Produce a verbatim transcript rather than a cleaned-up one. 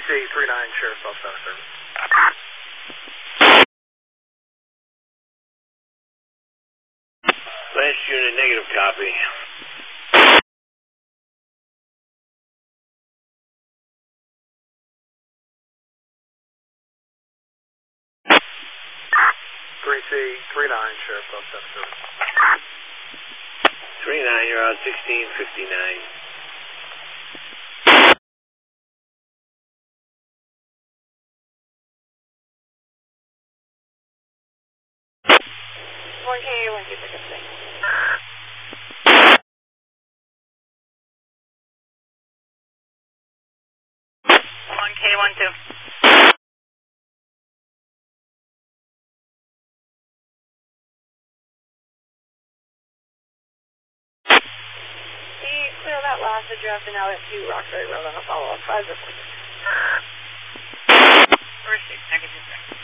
C three nine, Sheriff's Office Center Service. Last unit, negative copy. three C three nine, Sheriff's Office Center Service. three nine, you're on sixteen fifty-nine. one K, one K, pick up thing. one K, one two. Clear that last address and now at two Roxbury Road on a follow-up. five zero four six. First six, negative.